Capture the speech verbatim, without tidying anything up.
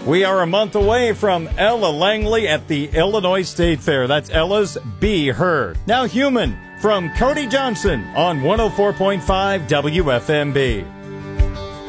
We are a month away from Ella Langley at the Illinois State Fair. That's Ella's Be Heard. Now Human from Cody Johnson on one oh four point five W F M B.